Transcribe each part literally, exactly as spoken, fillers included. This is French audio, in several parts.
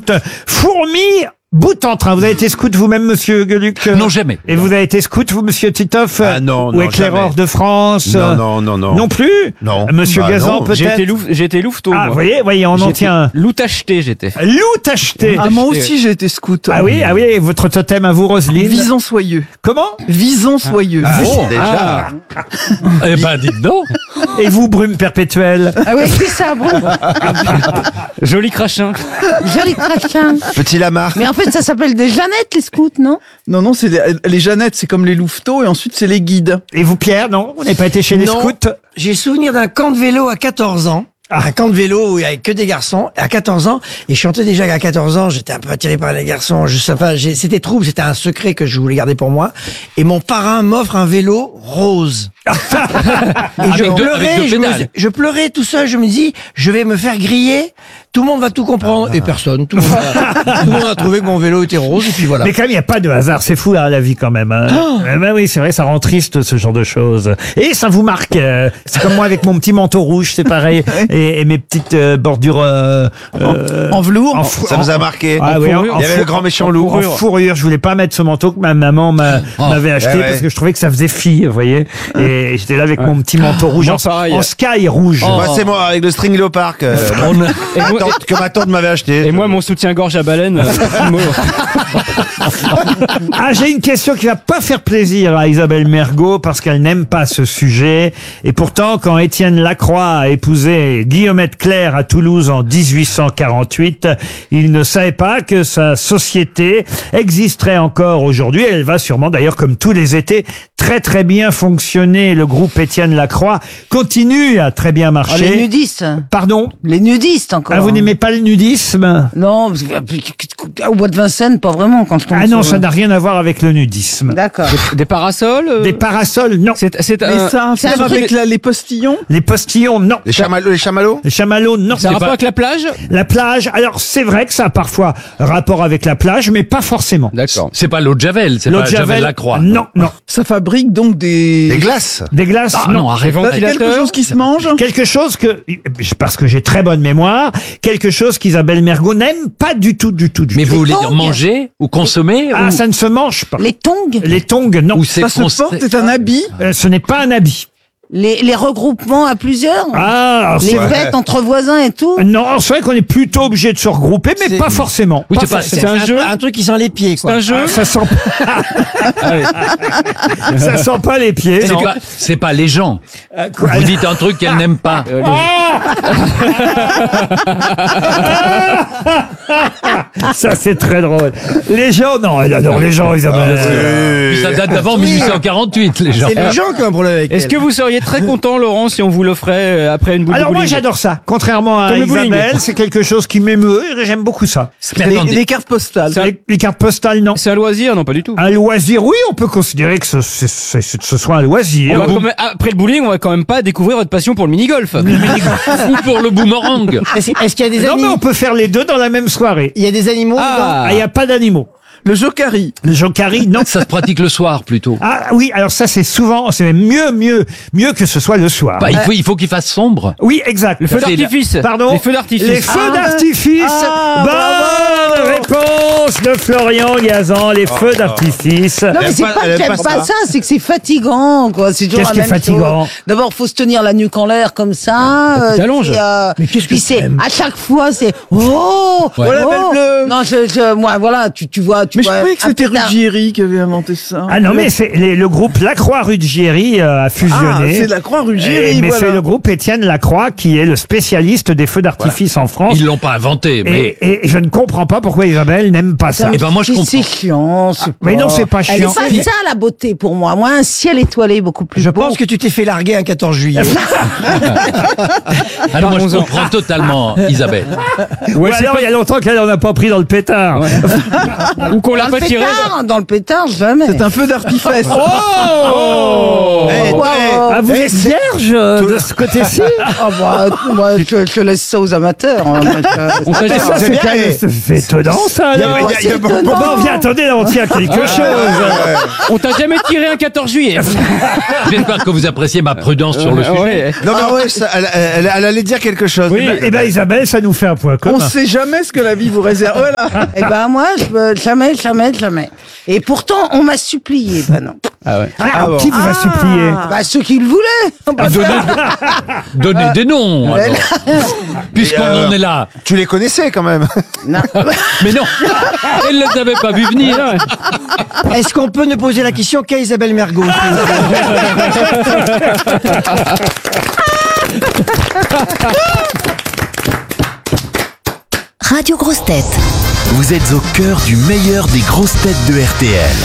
scout, fourmi bout en train. Vous avez été scout vous-même, monsieur Gueluc? Non, jamais. Et vous avez été scout, vous, monsieur Titoff? Ah non, Ou non, éclaireur jamais. de France? Non, non, non, non. Non plus? Non. Monsieur Bah Gazan, non. peut-être? J'ai été, louf, j'ai été louveteau, Ah, moi. vous voyez, voyez, on en J'étais tient un. Loup acheté, j'étais. Loup acheté. Ah, moi aussi, j'ai été scout. Ah oui, ah oui, et votre totem à vous, Roselyne? Vison soyeux. Comment? Vison soyeux. Ah, Oh. déjà. Eh ben, dites donc. Et vous, Brume Perpétuelle? Ah oui, c'est ça, bon. Joli crachin. Joli crachin. Petit Lamar. Mais en fait, ça s'appelle des Jeannettes, les scouts, non? Non, non, c'est les, les Jeannettes, c'est comme les louveteaux, et ensuite c'est les guides. Et vous, Pierre, non? Vous n'avez pas été chez les Non. scouts? J'ai souvenir d'un camp de vélo à quatorze ans. Un camp de vélo où il n'y avait que des garçons, à quatorze ans. Et je chantais déjà qu'à quatorze ans, j'étais un peu attiré par les garçons. Je sais pas, j'ai- c'était trouble, c'était un secret que je voulais garder pour moi. Et mon parrain m'offre un vélo rose. Et je Avec deux- pleurais, avec deux je, me- pédales. je pleurais tout seul, je me dis, je vais me faire griller, tout le monde va tout comprendre. Et personne, tout le, monde a, tout le monde a trouvé que mon vélo était rose, et puis voilà. Mais quand même, il n'y a pas de hasard. C'est fou, hein, la vie, quand même. Hein. Eh ben oui, c'est vrai, ça rend triste, ce genre de choses. Et ça vous marque. euh, c'est comme moi avec mon petit manteau rouge, c'est pareil. et, et mes petites euh, bordures... euh, euh, En velours. en fou- Ça en- vous a marqué. Ah oui, en- fourrure. en Il y avait fou- le grand méchant loup. En fourrure. Je voulais pas mettre ce manteau que ma maman m'a- Oh. m'avait acheté Ouais, ouais. parce que je trouvais que ça faisait fille, vous voyez. Et j'étais là avec mon petit manteau rouge, Moi, en, pareil. en sky rouge. Oh. Moi, c'est moi, avec le string léopard que, On a- Et ma moi, tante- que ma tante m'avait acheté. et moi, mon soutien-gorge à baleine. euh, Mo. Ah, j'ai une question qui va pas faire plaisir à Isabelle Mergot parce qu'elle n'aime pas ce sujet. Et pourtant, quand Étienne Lacroix a épousé Guillaumette Claire à Toulouse en dix-huit cent quarante-huit, il ne savait pas que sa société existerait encore aujourd'hui. Elle va sûrement, d'ailleurs, comme tous les étés, très très bien fonctionner. Le groupe Étienne Lacroix continue à très bien Oh, les marcher. nudistes. Pardon? Les nudistes, encore. Ah, vous n'aimez pas le nudisme? Non, parce que, au bois de Vincennes, pas vraiment, quand je tombe Ah non, sur- ça n'a rien à voir avec le nudisme. D'accord. Des parasols euh, Des parasols, non. C'est, c'est Mais un, ça a à c'est un faire truc- avec la- les postillons. Les postillons, non. Les chamallows, les chamallows Les chamallows, non. c'est un rapport avec la plage? La plage, alors c'est vrai que ça a parfois rapport avec la plage, mais pas forcément. D'accord. C'est pas l'eau de Javel, c'est L'eau pas de Javel Javel, Lacroix. non, non. Ça fabrique donc des... Les glaces. Des glaces, Ah non. non, arrête. Des ventilateurs. Quelque chose qui se mange. Quelque chose que, parce que j'ai très bonne mémoire, quelque chose qu'Isabelle Mergot n'aime pas du tout, du tout, du Mais tout. vous voulez tongs. dire manger ou consommer Ah, ou, ça ne se mange pas. Les tongs, Les tongs, non. ou c'est Ça se const- porte, c'est un habit. Euh, ce n'est pas un habit. les, les regroupements à plusieurs, Ah, alors les c'est... fêtes entre voisins et tout. Non, c'est vrai qu'on est plutôt obligé de se regrouper, mais C'est- pas forcément. Oui, Pas c'est pas- forcément. C'est un jeu. Un truc qui sent les pieds, quoi. Un jeu. Ah, ça sent Allez. ça sent pas les pieds. C'est non. pas, c'est pas les gens. Euh, quoi- Vous dites un truc qu'elle n'aime pas. Euh, Ça, c'est très drôle. Les gens, non, elle adore les gens, Isabelle. Puis ça date d'avant mille huit cent quarante-huit, les gens. C'est les gens qui ont un problème avec Est-ce elle. que vous seriez très content, Laurent, si on vous l'offrait euh, après une boule Alors de moi, bowling? j'adore ça. Contrairement à Comme le bowling. Isabelle, c'est quelque chose qui m'émeut. et J'aime beaucoup ça. Mais Les, attendez, les cartes postales. Ça- Les, les cartes postales, non. C'est un loisir? Non, pas du tout. Un loisir, oui, on peut considérer que ce, c'est- c'est- c'est- ce soit un On loisir. va quand même- après le bowling, on va quand même pas découvrir votre passion pour le mini-golf. ou pour le boomerang. Est-ce est-ce qu'il y a des Non, mais animaux? on peut faire les deux dans la même soirée. Il y a des animaux dedans Ah, il n'y a pas d'animaux. Le jokari. Le jokari, non. Ça se pratique le soir plutôt. Ah oui, alors ça c'est souvent, c'est même mieux, mieux, mieux que ce soit le soir. Bah, il faut, il faut qu'il fasse sombre. Oui, exact. Le feu C'est d'artifice. Pardon. Les feux d'artifice. Les feux Ah, d'artifice. ah, Bonne réponse de Florian Gazan. Les feux d'artifice. Non, mais Elle c'est aime pas- pas elle que aime j'aime pas pas ça. ça, c'est que c'est fatigant, quoi. C'est toujours Qu'est-ce la qui est même fatigant chose. D'abord, faut se tenir la nuque en l'air comme ça. euh, t'allonges. puis, euh, Mais qu'est-ce que puis c'est, t'aimes à chaque fois, c'est, oh, Ouais. oh. la belle bleue. Non, je, je, moi, voilà, tu, tu vois, tu Mais je vois. croyais que un c'était pétard. Ruggieri qui avait inventé ça. Ah non, mais c'est les- le groupe Lacroix-Ruggieri euh, a Ah, fusionné. c'est la croix Et- Ruggieri, mais c'est voilà. le groupe Étienne Lacroix qui est le spécialiste des feux d'artifice en France. Ils l'ont pas inventé, mais. Et, et je ne comprends pas pourquoi Isabelle n'aime pas ça. Eh ben, moi, je C'est- comprends. C'est chiant, c'est Mais pas- non, c'est pas C'est chiant. pas ça la beauté pour moi. Moi, un ciel étoilé beaucoup plus Je beau. pense que tu t'es fait larguer un quatorze juillet. Alors, moi, je Parlons-en. comprends totalement Isabelle. Ou Ouais, c'est alors pas- il y a longtemps qu'elle en a pas pris dans le pétard. Ou qu'on l'a Dans pas le tiré. pétard, dans le pétard, jamais. C'est un feu d'artifice. Oh Eh, Wow. Ah, vous êtes vierge euh, de ce côté-ci? Ah bah, moi, je, je laisse ça aux amateurs. hein. On t'a Ah, ça, c'est quand même- c'est étonnant, ça, Il y a, alors. il y c'est étonnant. Bon, on vient, attendez, là, on tient quelque chose. On t'a jamais tiré un quatorze juillet. J'espère que vous appréciez ma prudence sur le sujet. Ouais. Non, mais ouais, ça, elle, elle, elle allait dire quelque chose. Oui, et ben Isabelle, ça nous fait un point On commun. sait jamais ce que la vie vous réserve. Voilà. Eh ben moi, je veux jamais, jamais, jamais. Et pourtant, on m'a supplié. Ben non. Ah ouais. Ah, qui vous a supplié? Bah ceux qui le voulaient. Ah, donnez, donnez des noms, alors. Puisqu'on Et alors en est là. Tu les connaissais quand même. Non. Mais non, elle ne les avait pas vu venir. Est-ce qu'on peut nous poser la question qu'est Isabelle Mergo? Radio Grosses Têtes. Vous êtes au cœur du meilleur des grosses têtes de R T L.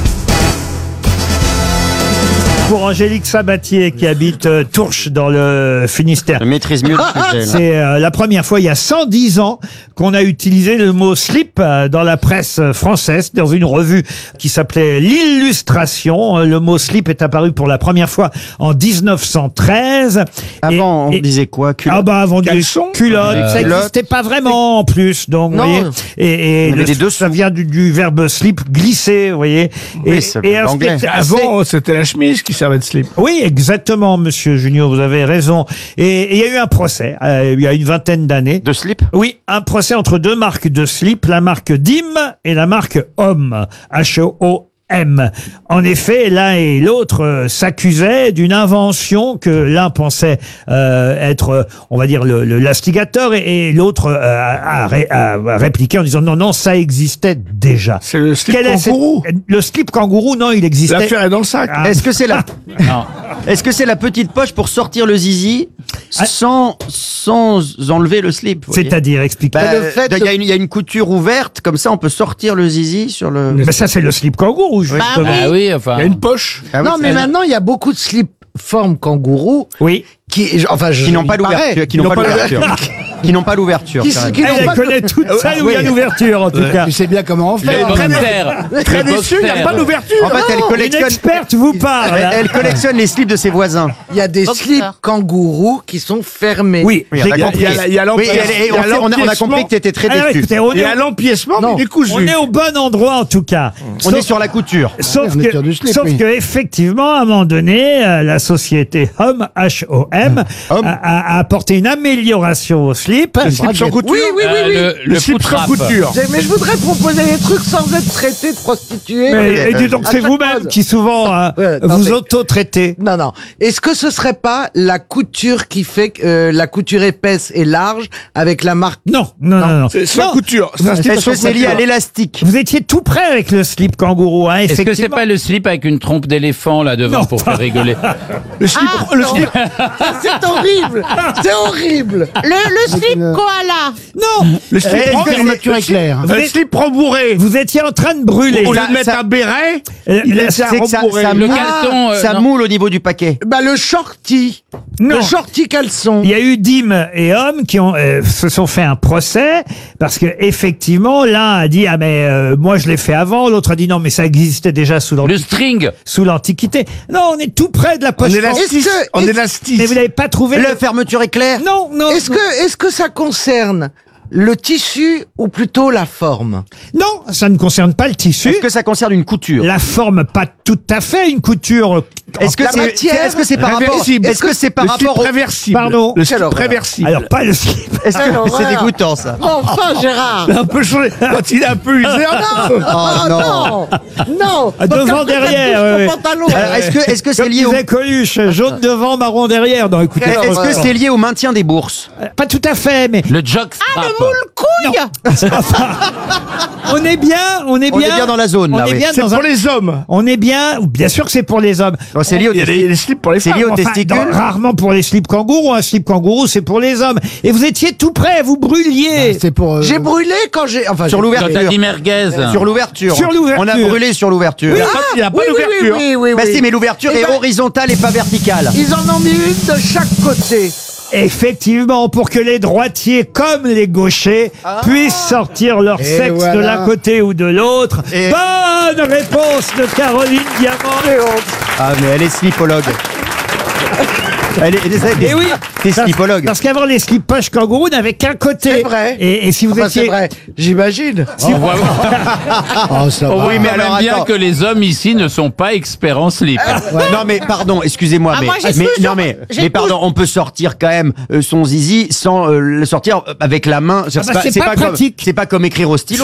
Pour Angélique Sabatier qui habite euh, Tourches dans le Finistère. Je maîtrise mieux le sujet. C'est euh, la première fois, il y a cent dix ans, qu'on a utilisé le mot slip euh, dans la presse euh, française, dans une revue qui s'appelait L'Illustration. Euh, Le mot slip est apparu pour la première fois en dix-neuf cent treize. Avant, Et- on et- disait quoi cul- Ah bah avant des Caleçon culottes, ça Culotte. n'existait pas vraiment en plus, donc vous Non. voyez. Et, et Il y avait le- des dessous. ça vient du, du verbe slip, glisser, vous voyez. Oui, c'est et un l'anglais. spectacle assez- Avant, c'était la chemise qui servait de slip. oui, exactement, monsieur Junio, vous avez raison. Et et il y a eu un procès, euh, il y a une vingtaine d'années. De slip. Oui, un procès entre deux marques de slip, la marque D I M et la marque Homme, H O O M. En effet, l'un et l'autre euh, s'accusaient d'une invention que l'un pensait euh, être, euh, on va dire, le, le l'astigateur et, et l'autre euh, a, a ré- a répliqué en disant non, non, ça existait déjà. C'est le slip Quel est cette- kangourou. Le slip kangourou, non, il existait. L'affaire est dans le sac. Ah. Est-ce que c'est la Non. Est-ce que c'est la petite poche pour sortir le zizi sans sans enlever le slip vous voyez C'est-à-dire, expliquez. Bah, le fait il y, a une- il y a une couture ouverte comme ça on peut sortir le zizi sur le Mais ça, c'est le slip kangourou, justement. Ah oui, enfin. Il y a une poche. Ah oui, Non, mais c'est- maintenant, il y a beaucoup de slip forme kangourou Oui. qui, enfin, je, qui n'ont pas il paraît, l'ouverture qui n'ont pas l'ouverture qui n'ont pas l'ouverture Qui- carrément. qui n'ont Elle pas connaît de- toute ça, où il y a oui. l'ouverture, en tout cas. Tu sais bien comment on Le fait. boxer. Très Le déçu, il n'y a boxer. pas d'ouverture. En fait elle Une collectionne experte vous parle. elle, elle collectionne les slips de ses voisins. Il y a des slips kangourous qui sont fermés. Oui, Oui, j'ai on a Il y a- compris. il y a- il y a Oui, l'empièce- elle- et il y a on, sait- on a, on a l'empiècement. compris que tu étais très Alors, déçu. écoutez, on Il y est, a au, l'empiècement, mais Non. il est cousu. on est au bon endroit, en tout cas. On Sauf- est sur la couture. Sauf on est que, sur du slip, sauf oui. que effectivement, à un moment donné, euh, la société Homme, H O M, Homme. a, a- a apporté une amélioration au slip. Le slip sans couture. Oui, oui, oui, Euh, oui. le, Le le slip sans foutrape. couture. C'est- Mais je voudrais proposer des trucs sans être traité de prostituée. Mais, et dis donc, À c'est chaque vous-même phrase. qui souvent euh, Ouais, non, vous mais- auto-traitez. Non, non. Est-ce que ce serait pas la couture qui fait que euh, la couture épaisse et large avec la marque? Non, non, non, non. C'est sans Non, couture. C'est un slip Est-ce sans que c'est lié à couture. l'élastique? Vous étiez tout près avec le slip kangourou, hein, Est-ce que c'est effectivement. pas le slip avec une trompe d'éléphant là devant Non. pour faire rigoler? Le slip, le slip, C'est horrible. C'est horrible. Le, le slip koala. Non, le slip Est-ce prend- que Fermeture éclair. Vous le êtes- slip rembourré. vous étiez en train de brûler. Au lieu Ça- de mettre ça- un béret, Euh, il la- laisse un C'est que ça, rembourré. ça, Le moule, caleçon, euh, ça non. moule au niveau du paquet. Bah, le shorty. Non. Le shorty caleçon. Il y a eu D I M et Homme qui ont, euh, se sont fait un procès parce que effectivement l'un a dit ah mais euh, moi je l'ai fait avant, l'autre a dit non mais ça existait déjà sous Le l'Antiquité. string. Sous l'Antiquité. Non, on est tout près de la On poche. est Est-ce que- On est-ce- est l'astis. Mais vous n'avez pas trouvé Le fermeture éclair. Non, non. Est-ce non. que, est-ce que ça concerne le tissu ou plutôt la forme? Non, ça ne concerne pas le tissu. Est-ce que ça concerne une couture? La forme, pas tout à fait une couture. Est-ce que La c'est matière est-ce que c'est par rapport Réversible. Est-ce que c'est par Le slip rapport au réversible. Pardon. Le slip Quelle horreur. réversible. Alors pas le slip. Est-ce que Alors, c'est voilà. dégoûtant ça? Enfin, Gérard. Un peu changé. Quand il est un peu usé. Non, Oh, non. non, non. Ah, devant, derrière, Mon ouais, ouais. pantalon. Alors, Est-ce que est-ce que c'est Comme lié au disait Coluche, jaune devant, marron derrière. Non, écoutez, est-ce que c'est lié au maintien des bourses? euh, pas tout à fait, mais Le jockstrap. on est bien, on est On bien. est bien dans la zone On là. est oui. bien C'est dans pour un. les hommes. On est bien, bien sûr que c'est pour les hommes. Oh, c'est lié au Il y a testicule. les, les slips pour les C'est femmes. lié au Enfin, testicule. dans- rarement pour les slips kangourous. Un slip kangourou, c'est pour les hommes. Et vous étiez tout près, vous brûliez. C'est pour. J'ai brûlé quand j'ai. Enfin, Sur j'ai- Quand l'ouverture. t'as dit merguez. Sur l'ouverture. Sur l'ouverture. On a brûlé sur l'ouverture. Il n'y a pas, il y a pas Oui, oui, oui, d'ouverture. oui, oui, Bah oui. si, mais l'ouverture Eh est ben- horizontale et pas verticale. Ils en ont mis une de chaque côté. Effectivement, pour que les droitiers comme les gauchers puissent sortir leur Et sexe de voilà. l'un côté ou de l'autre. Et- Bonne réponse de Caroline Diamant. Ah mais elle est slipologue. Elle est, elle est- Et oui, t'es parce- slipologue. Parce qu'avant les slip poches kangourou n'avaient qu'un côté. C'est vrai. Et, et si vous Enfin, étiez, c'est vrai, j'imagine. si vous- Oh, ça On va. voit Oui, mais quand alors, même bien attends. que les hommes ici ne sont pas experts en slip. Non mais pardon, excusez-moi, Ah, mais, moi, j'ai mais toujours- non mais j'ai mais pardon, on peut sortir quand même euh, son zizi sans euh, le sortir avec la main. bah, c'est pas comme pratique. c'est pas comme écrire au stylo.